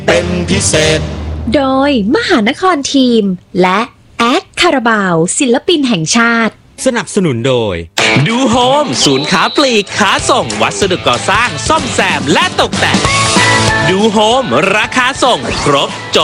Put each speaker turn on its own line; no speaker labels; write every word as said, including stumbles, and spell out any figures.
เป็นพิเศษ
โดยมหานครทีมและแอดคาราบาวศิลปินแห่งชาติ
สนับสนุนโดยดูโฮมศูนย์ค้าปลีกค้าส่งวัสดุก่อสร้างซ่อมแซมและตกแต่งดูโฮมราคาส่งครบจบ